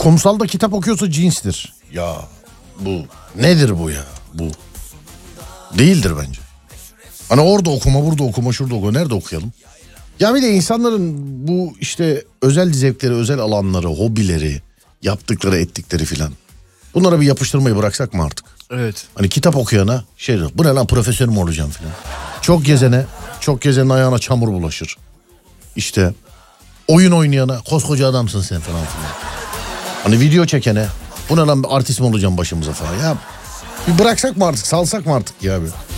Kumsalda kitap okuyorsa cinstir. Ya bu nedir bu ya? Bu değildir bence. Hani orada okuma, burada okuma, şurada okuma. Nerede okuyalım? Ya bir de insanların bu işte özel zevkleri, özel alanları, hobileri, yaptıkları, ettikleri filan. Bunlara bir yapıştırmayı bıraksak mı artık? Evet. Hani kitap okuyana şey diyor. Bu ne lan, profesör mü olacağım filan. Çok gezenin ayağına çamur bulaşır. İşte oyun oynayana koskoca adamsın sen falan filan. Hani video çekene bu ne lan, artist mi olacağım başımıza falan. Ya bir bıraksak mı artık, salsak mı artık ya abi?